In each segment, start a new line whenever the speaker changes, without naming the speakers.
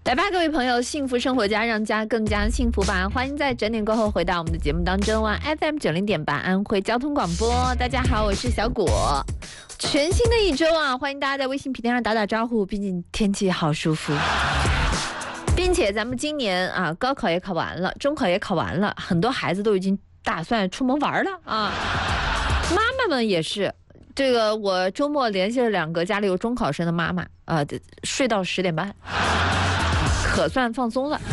来吧，各位朋友，幸福生活家，让家更加幸福吧！欢迎在整点过后回到我们的节目当中啊 ，FM 90.8安徽交通广播。大家好，我是小果。全新的一周啊，欢迎大家在微信平台上打打招呼，毕竟天气好舒服。并且咱们今年啊，高考也考完了，中考也考完了，很多孩子都已经打算出门玩了啊。妈妈们也是。这个我周末联系了2个家里有中考生的妈妈，睡到10点半，可算放松了。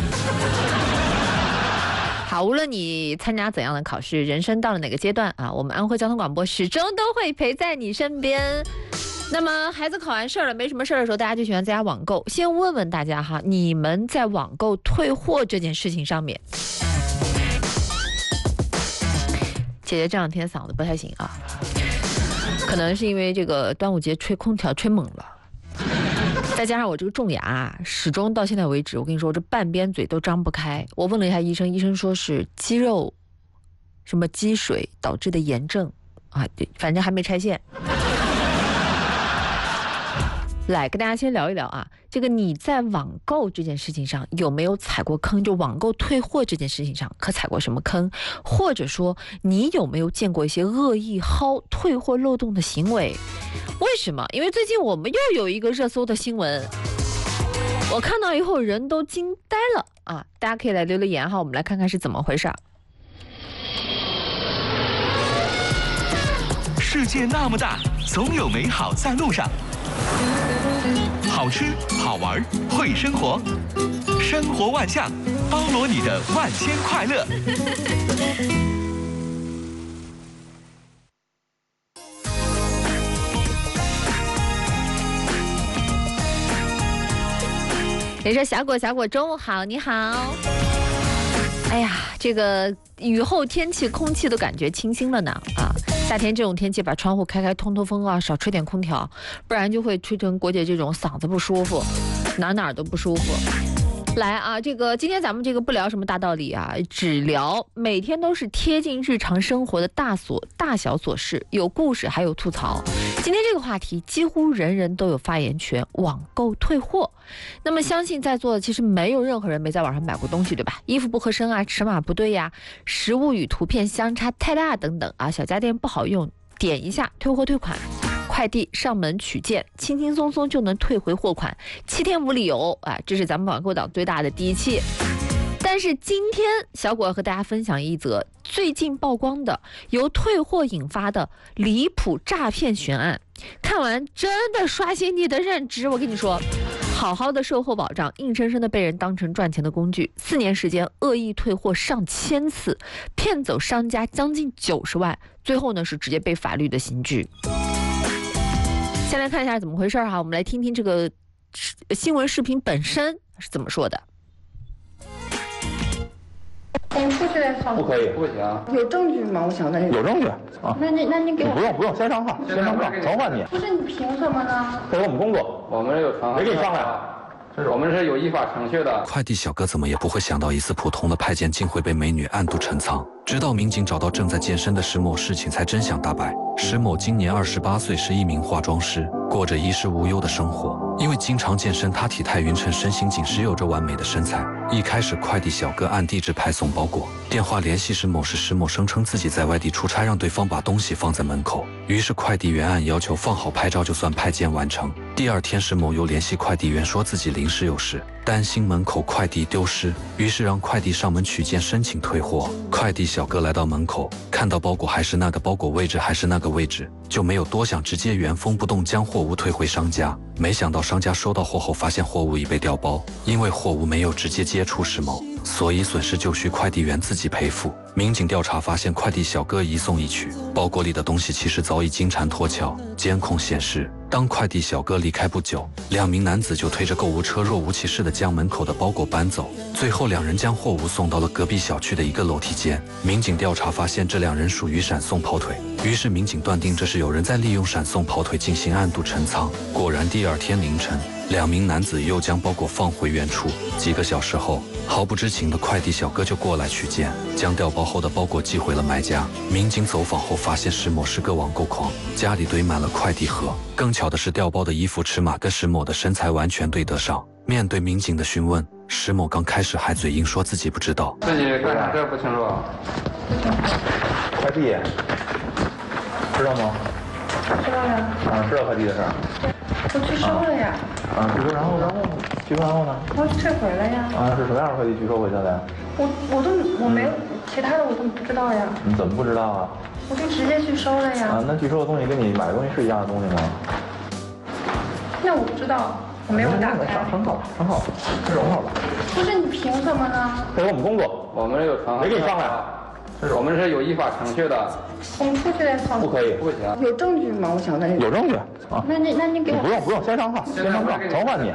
好，无论你参加怎样的考试，人生到了哪个阶段啊，我们安徽交通广播始终都会陪在你身边。那么孩子考完事儿了，没什么事儿的时候，大家就喜欢在家网购。先问问大家哈，你们在网购退货这件事情上面，姐姐这2天嗓子不太行啊。可能是因为这个端午节吹空调吹猛了，再加上我这个种牙啊，始终到现在为止，我跟你说，我这半边嘴都张不开。我问了一下医生，医生说是肌肉什么积水导致的炎症啊，反正还没拆线。来跟大家先聊一聊啊，这个你在网购这件事情上有没有踩过坑？就网购退货这件事情上可踩过什么坑？或者说你有没有见过一些恶意薅退货漏洞的行为？为什么？因为最近我们又有一个热搜的新闻，我看到以后人都惊呆了啊！大家可以来留留言哈，我们来看看是怎么回事。
世界那么大，总有美好在路上。好吃好玩会生活，生活万象，包罗你的万千快乐。
也是小果，中午好，你好。哎呀，这个雨后天气，空气都感觉清新了呢啊！夏天这种天气，把窗户开通风啊，少吹点空调，不然就会吹成国姐这种嗓子不舒服，哪都不舒服。来啊，这个今天咱们这个不聊什么大道理啊，只聊每天都是贴近日常生活的大小琐事，有故事还有吐槽。今天这个话题几乎人人都有发言权，网购退货。那么相信在座的其实没有任何人没在网上买过东西，对吧？衣服不合身啊，尺码不对呀，实物与图片相差太大等等啊，小家电不好用，点一下退货退款。快递上门取件，轻轻松松就能退回货款，7天无理由啊！这是咱们网购党最大的底气。但是今天小果要和大家分享一则最近曝光的由退货引发的离谱诈骗悬案，看完真的刷新你的认知。我跟你说，好好的售后保障，硬生生的被人当成赚钱的工具。4年时间，恶意退货上千次，骗走商家将近90万，最后呢是直接被法律的刑具。先来看一下怎么回事哈，我们来听听这个新闻视频本身是怎么说的。
你出去好，
不可以，
不行。有证据吗？我想问。
有证据啊。
那你给我。
不用，先上炕，传唤你。
不是你凭什么呢？
这是我们工作，
我们有传唤。
谁给你上来？
我们是有依法程序的。
快递小哥怎么也不会想到，一次普通的派件竟会被美女暗度陈仓。直到民警找到正在健身的石某，事情才真相大白。石某今年28岁，是一名化妆师，过着衣食无忧的生活。因为经常健身，他体态匀称，身形紧实，有着完美的身材。一开始，快递小哥按地址派送包裹，电话联系石某时，石某声称自己在外地出差，让对方把东西放在门口。于是快递员按要求放好拍照，就算派件完成。第2天，石某又联系快递员，说自己临时有事，担心门口快递丢失，于是让快递上门取件申请退货。快递小哥来到门口，看到包裹还是那个包裹，位置还是那个位置，就没有多想，直接原封不动将货物退回商家。没想到商家收到货后，发现货物已被调包，因为货物没有直接接触石某，所以损失就需快递员自己赔付。民警调查发现，快递小哥移送一去，包裹里的东西其实早已金蝉脱壳。监控显示，当快递小哥离开不久，2名男子就推着购物车若无其事地将门口的包裹搬走，最后2人将货物送到了隔壁小区的一个楼梯间。民警调查发现，这2人属于闪送跑腿，于是民警断定这是有人在利用闪送跑腿进行暗度陈仓。果然，第2天凌晨，2名男子又将包裹放回原处。几个小时后，毫不知情的快递小哥就过来取件，将调包后的包裹寄回了买家。民警走访后发现，石某是个网购狂，家里堆满了快递盒。更巧的是，调包的衣服尺码跟石某的身材完全对得上。 面对民警的询问，石某刚开始还嘴硬说自己不知道。
自己干啥事不清楚啊？
快递，知道吗？
知道呀。
啊，知道快递的事儿。
我去收了呀。
啊，据说然后呢？
我退回了呀。
啊，是什么样的快递拒收回去的呀？
我没有其他的我都不知道呀。
你怎么不知道啊？
我就直接去收了呀。
啊，那拒收的东西跟你买的东西是一样的东西吗？
那我不知道，我没有打开。
上号，这是号吧？
不是你凭什么呢？
配合我们工作，
我们有传，
没给你上来。
我们是有依法程序的。
我们出去再上。
不可以，
不行。
有证据吗？我想问。
有证据啊。
那你给我。
不用，先上号，传唤你，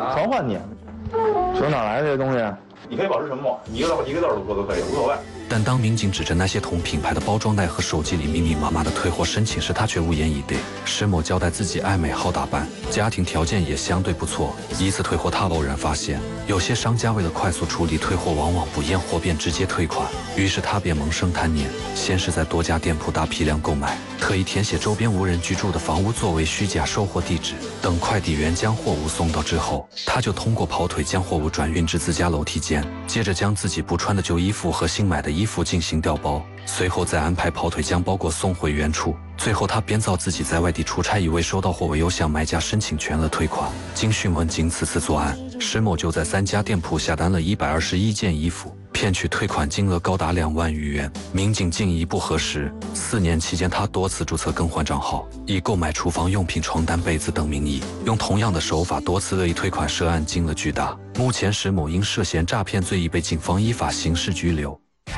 从哪来的这东西？你可以保持沉默，一个字都说都可以，无所谓。
但当民警指着那些同品牌的包装袋和手机里密密麻麻的退货申请时，他却无言以对。石某交代自己爱美好打扮，家庭条件也相对不错。一次退货，他偶然发现有些商家为了快速处理退货，往往不验货便直接退款。于是他便萌生贪念，先是在多家店铺大批量购买，特意填写周边无人居住的房屋作为虚假收货地址。等快递员将货物送到之后，他就通过跑腿将货物转运至自家楼梯间，接着将自己不穿的旧衣服和新买的衣服进行调包，随后再安排跑腿将包裹送回原处。最后他编造自己在外地出差，以未收到货为由向买家申请全额退款。经讯问，仅此次作案，石某就在3家店铺下单了121件衣服，骗取退款金额高达2万余元。民警进一步核实，4年期间他多次注册更换账号，以购买厨房用品、床单、被子等名义，用同样的手法多次恶意退款，涉案金额巨大。目前石某因涉嫌诈骗罪已被警方依法刑事拘留。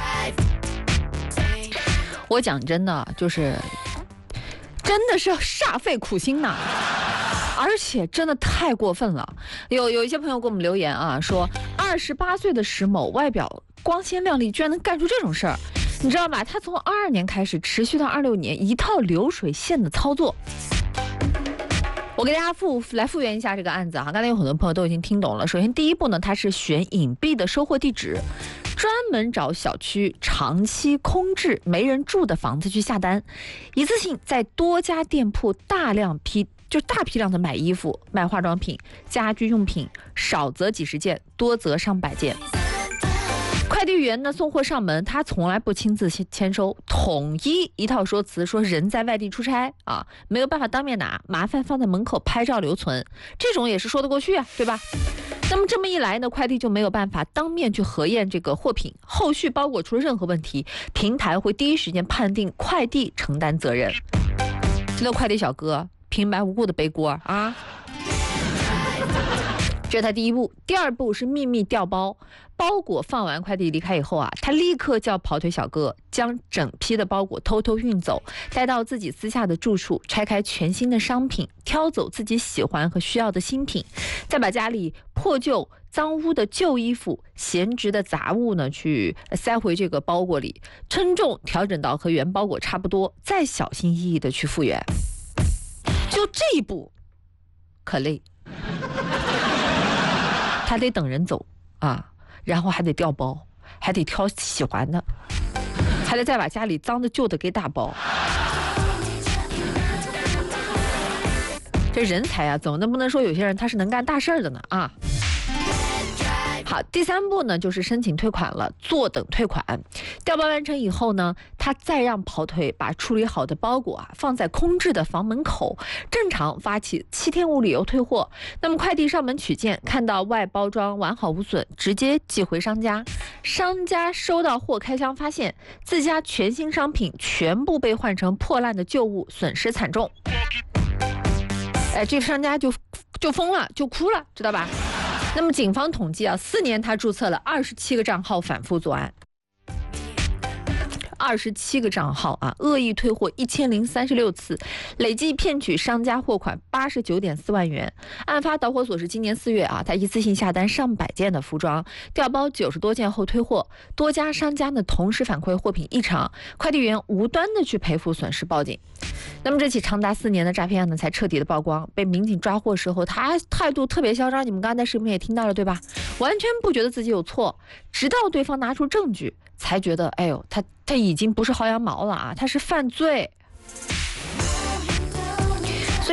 我讲真的，真的是煞费苦心呐，而且真的太过分了。有一些朋友给我们留言啊，说28岁的石某外表光鲜亮丽，居然能干出这种事儿，你知道吧？他从22年开始，持续到26年，一套流水线的操作。我给大家复原一下这个案子啊，刚才有很多朋友都已经听懂了。首先第一步呢，他是选隐蔽的收货地址，专门找小区长期空置没人住的房子去下单，一次性在多家店铺大批量的买衣服、买化妆品、家居用品，少则几十件，多则上百件。快递员呢送货上门，他从来不亲自签收，统一套说辞，说人在外地出差啊，没有办法当面拿，麻烦放在门口拍照留存，这种也是说得过去啊，对吧？那么这么一来呢，快递就没有办法当面去核验这个货品，后续包裹出了任何问题，平台会第一时间判定快递承担责任。这快递小哥平白无故的背锅啊！这是他第一步。第二步是秘密调包，包裹放完快递离开以后啊，他立刻叫跑腿小哥将整批的包裹偷偷运走，带到自己私下的住处，拆开全新的商品，挑走自己喜欢和需要的新品，再把家里破旧脏污的旧衣服、闲置的杂物呢，去塞回这个包裹里，称重调整到和原包裹差不多，再小心翼翼的去复原。就这一步，可累。他得等人走啊，然后还得调包，还得挑喜欢的，还得再把家里脏的旧的给打包。这人才啊，总不能说有些人他是能干大事的呢啊。好，第三步呢就是申请退款了，坐等退款。调包完成以后呢，他再让跑腿把处理好的包裹啊放在空置的房门口，正常发起7天无理由退货。那么快递上门取件，看到外包装完好无损，直接寄回商家。商家收到货开箱，发现自家全新商品全部被换成破烂的旧物，损失惨重。这个商家就疯了，就哭了，知道吧？那么警方统计啊，4年他注册了27个账号反复作案，27个账号啊，恶意退货1036次，累计骗取商家货款89.4万元。案发导火索是今年4月啊，他一次性下单上百件的服装，调包90多件后退货，多家商家呢同时反馈货品异常，快递员无端的去赔付损失报警。那么这起长达4年的诈骗案呢才彻底的曝光，被民警抓获时候，他态度特别嚣张，你们刚才在视频也听到了对吧？完全不觉得自己有错，直到对方拿出证据，才觉得哎呦，他已经不是薅羊毛了啊，他是犯罪。所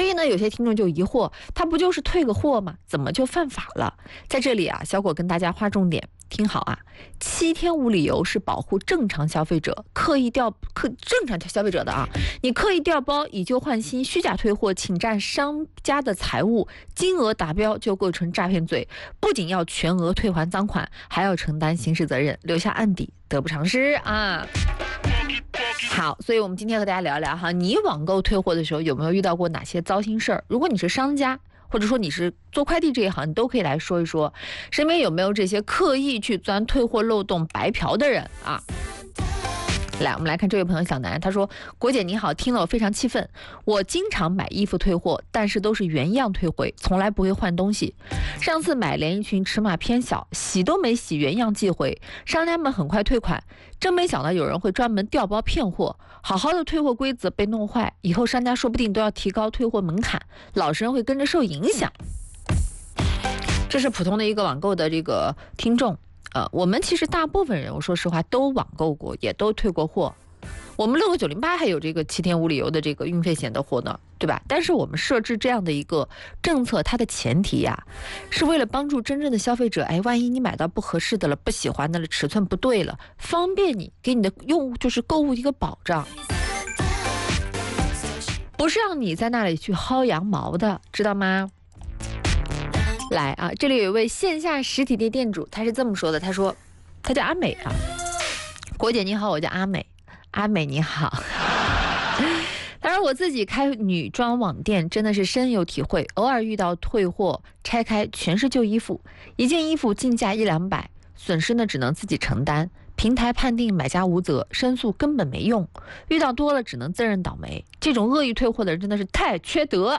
以呢，有些听众就疑惑，他不就是退个货吗？怎么就犯法了？在这里啊，小果跟大家划重点，听好啊，7天无理由是保护正常消费者，正常消费者的啊，你刻意调包、以旧换新、虚假退货、侵占商家的财物，金额达标就构成诈骗罪，不仅要全额退还赃款，还要承担刑事责任，留下案底，得不偿失啊。好，所以我们今天和大家聊一聊哈，你网购退货的时候有没有遇到过哪些糟心事儿？如果你是商家，或者说你是做快递这一行，你都可以来说一说，身边有没有这些刻意去钻退货漏洞、白嫖的人啊？来，我们来看这位朋友小南，他说：国姐你好，听了我非常气愤，我经常买衣服退货，但是都是原样退回，从来不会换东西。上次买连衣裙尺码偏小，洗都没洗，原样寄回，商家们很快退款，真没想到有人会专门调包骗货，好好的退货规则被弄坏，以后商家说不定都要提高退货门槛，老实人会跟着受影响。这是普通的一个网购的这个听众。我们其实大部分人，我说实话都网购过，也都退过货。我们6个908还有这个7天无理由的这个运费险的货呢，对吧？但是我们设置这样的一个政策，它的前提呀，是为了帮助真正的消费者。哎，万一你买到不合适的了、不喜欢的了、尺寸不对了，方便你给你的用户就是购物一个保障，不是让你在那里去薅羊毛的，知道吗？来啊，这里有一位线下实体店店主，他是这么说的，他说他叫阿美啊，国姐你好，我叫阿美，阿美你好。当然我自己开女装网店真的是深有体会，偶尔遇到退货拆开全是旧衣服，一件衣服进价100-200，损失呢只能自己承担，平台判定买家无责，申诉根本没用，遇到多了只能自认倒霉，这种恶意退货的人真的是太缺德。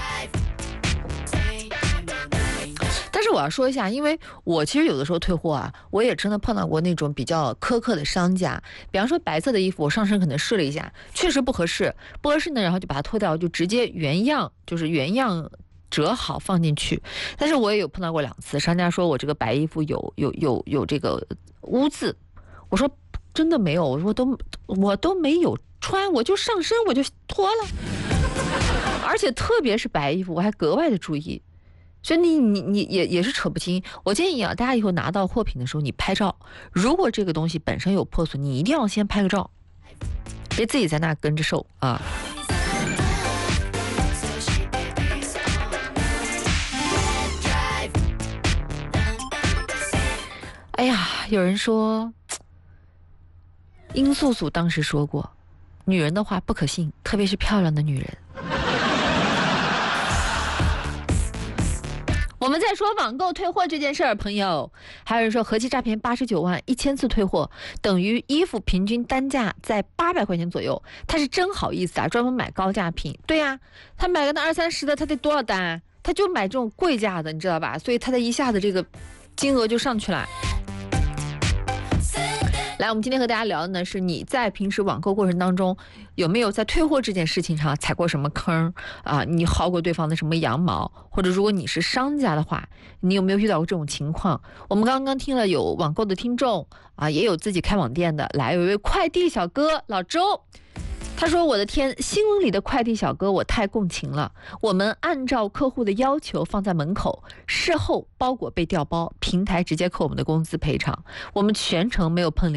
但是我要说一下，因为我其实有的时候退货啊，我也真的碰到过那种比较苛刻的商家。比方说白色的衣服，我上身可能试了一下，确实不合适呢，然后就把它脱掉，就直接原样折好放进去。但是我也有碰到过2次，商家说我这个白衣服有这个污渍，我说真的没有，我说我都没有穿，我就上身我就脱了，而且特别是白衣服，我还格外的注意。所以你也是扯不清。我建议啊，大家以后拿到货品的时候，你拍照。如果这个东西本身有破损，你一定要先拍个照，别自己在那跟着受啊。哎呀，有人说，殷素素当时说过，女人的话不可信，特别是漂亮的女人。我们在说网购退货这件事儿，朋友，还有人说合计诈骗89万，1000次退货等于衣服平均单价在800块钱左右，他是真好意思啊，专门买高价品。对呀，他买个那20-30的，他得多少单？他就买这种贵价的，你知道吧？所以他的一下子这个金额就上去了。来，我们今天和大家聊的呢，是你在平时网购过程当中有没有在退货这件事情上踩过什么坑啊？你薅过对方的什么羊毛，或者如果你是商家的话，你有没有遇到过这种情况？我们刚刚听了有网购的听众啊，也有自己开网店的。来，有一位快递小哥老周，他说：我的天，新闻里的快递小哥我太共情了。我们按照客户的要求放在门口，事后包裹被调包，平台直接扣我们的工资赔偿，我们全程没有碰